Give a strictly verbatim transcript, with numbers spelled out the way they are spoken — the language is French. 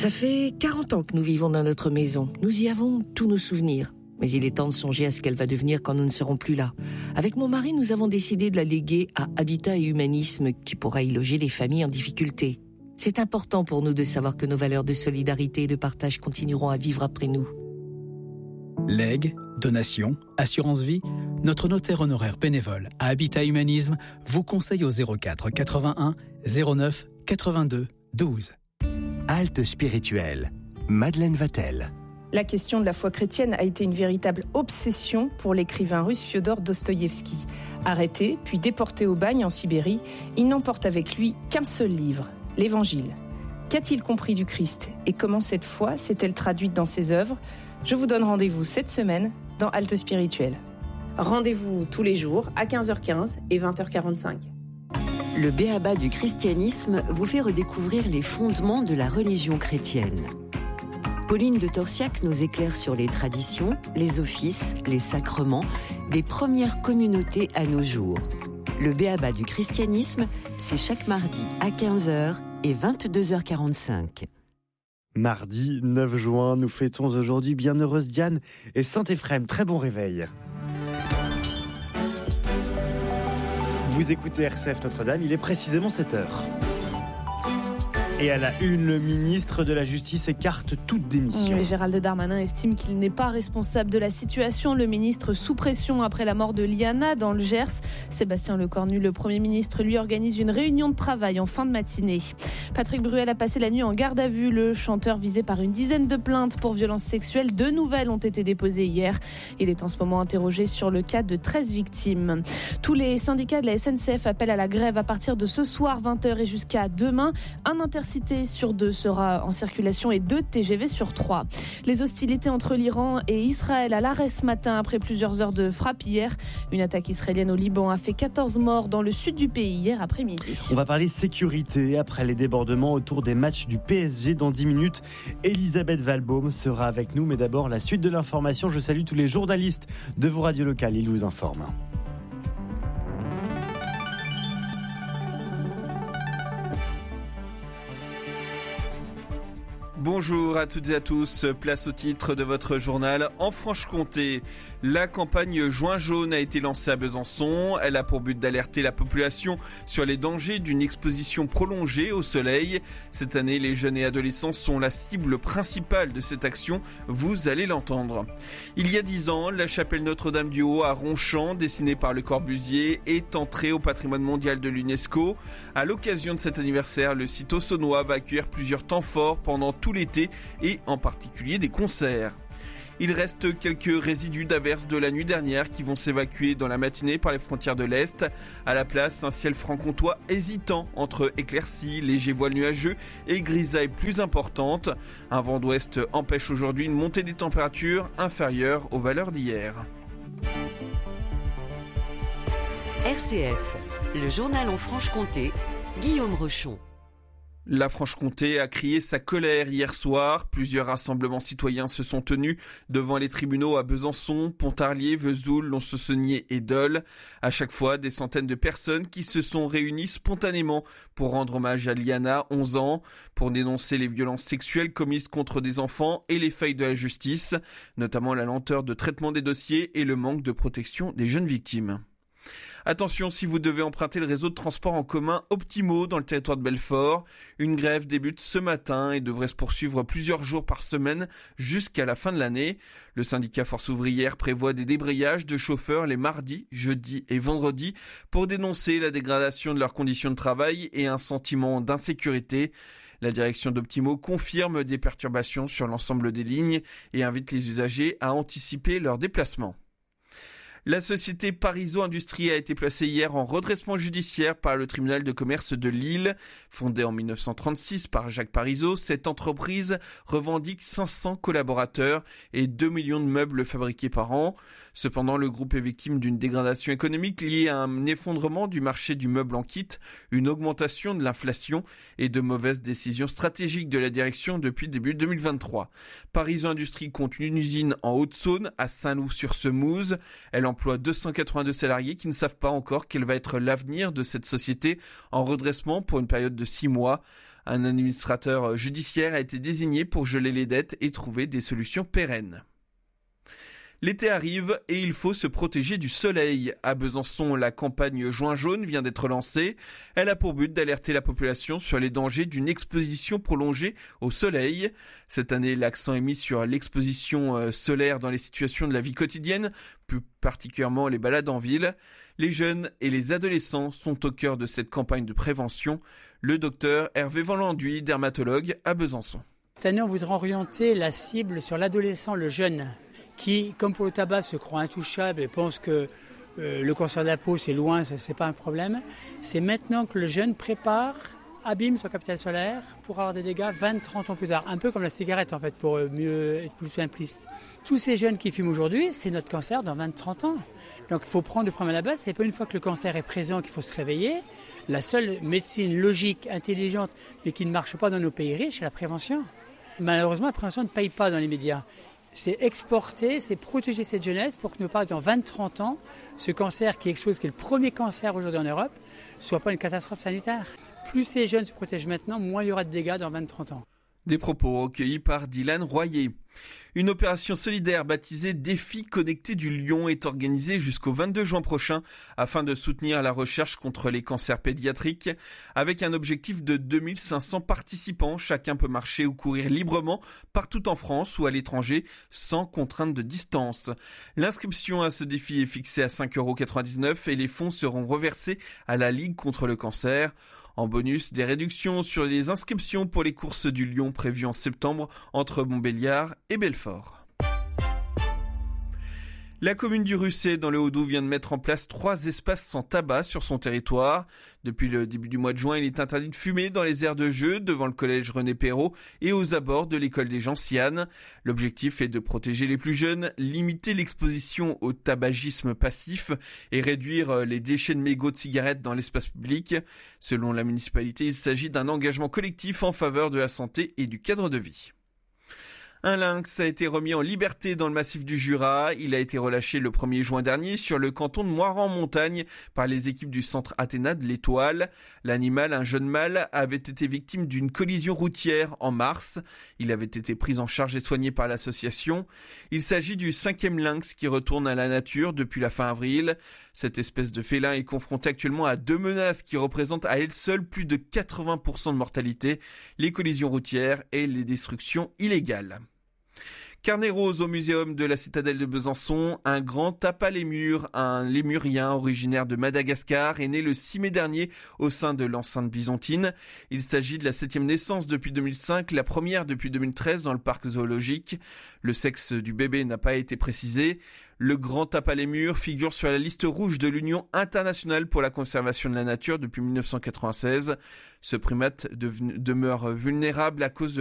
Ça fait quarante ans que nous vivons dans notre maison. Nous y avons tous nos souvenirs. Mais il est temps de songer à ce qu'elle va devenir quand nous ne serons plus là. Avec mon mari, nous avons décidé de la léguer à Habitat et Humanisme, qui pourra y loger les familles en difficulté. C'est important pour nous de savoir que nos valeurs de solidarité et de partage continueront à vivre après nous. Legs, donations, assurance vie, notre notaire honoraire bénévole à Habitat Humanisme vous conseille au zéro quatre quatre-vingt-un zéro neuf quatre-vingt-deux douze. Halte spirituelle, Madeleine Vatel. La question de la foi chrétienne a été une véritable obsession pour l'écrivain russe Fiodor Dostoïevski. Arrêté, puis déporté au bagne en Sibérie, il n'emporte avec lui qu'un seul livre, l'Évangile. Qu'a-t-il compris du Christ et comment cette foi s'est-elle traduite dans ses œuvres ? Je vous donne rendez-vous cette semaine dans Halte spirituelle. Rendez-vous tous les jours à quinze heures quinze et vingt heures quarante-cinq. Le b.a.-ba du christianisme vous fait redécouvrir les fondements de la religion chrétienne. Pauline de Torsiac nous éclaire sur les traditions, les offices, les sacrements des premières communautés à nos jours. Le b.a.-ba du christianisme, c'est chaque mardi à quinze heures et vingt-deux heures quarante-cinq. Mardi neuf juin, nous fêtons aujourd'hui Bienheureuse Diane et Saint-Éphrem. Très bon réveil. Vous écoutez R C F Notre-Dame, il est précisément sept heures. Et à la une, le ministre de la Justice écarte toute démission. Oui, Gérald Darmanin estime qu'il n'est pas responsable de la situation. Le ministre sous pression après la mort de Liana dans le Gers. Sébastien Lecornu, le Premier ministre, lui organise une réunion de travail en fin de matinée. Patrick Bruel a passé la nuit en garde à vue. Le chanteur visé par une dizaine de plaintes pour violences sexuelles. Deux nouvelles ont été déposées hier. Il est en ce moment interrogé sur le cas de treize victimes. Tous les syndicats de la S N C F appellent à la grève à partir de ce soir, vingt heures et jusqu'à demain. Un intercité sur deux sera en circulation et deux T G V sur trois. Les hostilités entre l'Iran et Israël à l'arrêt ce matin après plusieurs heures de frappe hier. Une attaque israélienne au Liban a fait quatorze morts dans le sud du pays hier après-midi. On va parler sécurité après les débordements autour des matchs du P S G dans dix minutes. Elisabeth Valbaum sera avec nous, mais d'abord la suite de l'information. Je salue tous les journalistes de vos radios locales, ils vous informent. Bonjour à toutes et à tous, place au titre de votre journal. En Franche-Comté, la campagne Juin jaune a été lancée à Besançon. Elle a pour but d'alerter la population sur les dangers d'une exposition prolongée au soleil. Cette année, les jeunes et adolescents sont la cible principale de cette action, vous allez l'entendre. Il y a dix ans, la chapelle Notre-Dame du Haut à Ronchamp, dessinée par Le Corbusier, est entrée au patrimoine mondial de l'UNESCO. À l'occasion de cet anniversaire, le site auxonnois va accueillir plusieurs temps forts pendant tout l'été et en particulier des concerts. Il reste quelques résidus d'averses de la nuit dernière qui vont s'évacuer dans la matinée par les frontières de l'Est. À la place, un ciel franc-comtois hésitant entre éclaircies, légers voiles nuageux et grisailles plus importantes. Un vent d'ouest empêche aujourd'hui une montée des températures inférieures aux valeurs d'hier. R C F, le journal en Franche-Comté, Guillaume Rochon. La Franche-Comté a crié sa colère hier soir. Plusieurs rassemblements citoyens se sont tenus devant les tribunaux à Besançon, Pontarlier, Vesoul, Lons-Saunier et Dole. À chaque fois, des centaines de personnes qui se sont réunies spontanément pour rendre hommage à Liana, onze ans, pour dénoncer les violences sexuelles commises contre des enfants et les failles de la justice, notamment la lenteur de traitement des dossiers et le manque de protection des jeunes victimes. Attention si vous devez emprunter le réseau de transport en commun Optimo dans le territoire de Belfort. Une grève débute ce matin et devrait se poursuivre plusieurs jours par semaine jusqu'à la fin de l'année. Le syndicat Force ouvrière prévoit des débrayages de chauffeurs les mardis, jeudis et vendredis pour dénoncer la dégradation de leurs conditions de travail et un sentiment d'insécurité. La direction d'Optimo confirme des perturbations sur l'ensemble des lignes et invite les usagers à anticiper leur déplacement. La société Parizeau Industrie a été placée hier en redressement judiciaire par le tribunal de commerce de Lille. Fondée en dix-neuf cent trente-six par Jacques Parizeau, cette entreprise revendique cinq cents collaborateurs et deux millions de meubles fabriqués par an. Cependant, le groupe est victime d'une dégradation économique liée à un effondrement du marché du meuble en kit, une augmentation de l'inflation et de mauvaises décisions stratégiques de la direction depuis début deux mille vingt-trois. Parizeau Industrie compte une usine en Haute-Saône, à Saint-Loup-sur-Semouse. Elle emploie deux cent quatre-vingt-deux salariés qui ne savent pas encore quel va être l'avenir de cette société en redressement pour une période de six mois. Un administrateur judiciaire a été désigné pour geler les dettes et trouver des solutions pérennes. L'été arrive et il faut se protéger du soleil. À Besançon, la campagne Juin jaune vient d'être lancée. Elle a pour but d'alerter la population sur les dangers d'une exposition prolongée au soleil. Cette année, l'accent est mis sur l'exposition solaire dans les situations de la vie quotidienne, plus particulièrement les balades en ville. Les jeunes et les adolescents sont au cœur de cette campagne de prévention. Le docteur Hervé Van Landuy, dermatologue à Besançon. Cette année, on voudrait orienter la cible sur l'adolescent, le jeune, qui, comme pour le tabac, se croit intouchable et pense que euh, le cancer de la peau, c'est loin, ça, c'est pas un problème. C'est maintenant que le jeune prépare, abîme son capital solaire pour avoir des dégâts vingt à trente ans plus tard. Un peu comme la cigarette, en fait, pour mieux être plus simpliste. Tous ces jeunes qui fument aujourd'hui, c'est notre cancer dans vingt à trente ans. Donc, il faut prendre le problème à la base. C'est pas une fois que le cancer est présent qu'il faut se réveiller. La seule médecine logique, intelligente, mais qui ne marche pas dans nos pays riches, c'est la prévention. Malheureusement, la prévention ne paye pas dans les médias. C'est exporter, c'est protéger cette jeunesse pour que nous parlions dans vingt à trente ans, ce cancer qui explose, qui est le premier cancer aujourd'hui en Europe, ne soit pas une catastrophe sanitaire. Plus ces jeunes se protègent maintenant, moins il y aura de dégâts dans vingt à trente ans. Des propos recueillis par Dylan Royer. Une opération solidaire baptisée Défi connecté du Lion est organisée jusqu'au vingt-deux juin prochain afin de soutenir la recherche contre les cancers pédiatriques. Avec un objectif de deux mille cinq cents participants, chacun peut marcher ou courir librement partout en France ou à l'étranger sans contrainte de distance. L'inscription à ce défi est fixée à cinq euros quatre-vingt-dix-neuf et les fonds seront reversés à la Ligue contre le cancer. En bonus, des réductions sur les inscriptions pour les courses du Lion prévues en septembre entre Montbéliard et Belfort. La commune du Russey, dans le Haut-Doubs, vient de mettre en place trois espaces sans tabac sur son territoire. Depuis le début du mois de juin, il est interdit de fumer dans les aires de jeu devant le collège René Perrault et aux abords de l'école des Gentianes. L'objectif est de protéger les plus jeunes, limiter l'exposition au tabagisme passif et réduire les déchets de mégots de cigarettes dans l'espace public. Selon la municipalité, il s'agit d'un engagement collectif en faveur de la santé et du cadre de vie. Un lynx a été remis en liberté dans le massif du Jura. Il a été relâché le premier juin dernier sur le canton de Moirans-Montagne par les équipes du centre Athéna de l'Étoile. L'animal, un jeune mâle, avait été victime d'une collision routière en mars. Il avait été pris en charge et soigné par l'association. Il s'agit du cinquième lynx qui retourne à la nature depuis la fin avril. Cette espèce de félin est confrontée actuellement à deux menaces qui représentent à elles seules plus de quatre-vingts pour cent de mortalité, les collisions routières et les destructions illégales. Carnet rose au muséum de la citadelle de Besançon, un grand tape-à-lémur, un lémurien originaire de Madagascar, est né le six mai dernier au sein de l'enceinte byzantine. Il s'agit de la septième naissance depuis deux mille cinq, la première depuis deux mille treize dans le parc zoologique. Le sexe du bébé n'a pas été précisé. Le grand tape-à-lémur figure sur la liste rouge de l'Union internationale pour la conservation de la nature depuis mille neuf cent quatre-vingt-seize. Ce primate demeure vulnérable à cause de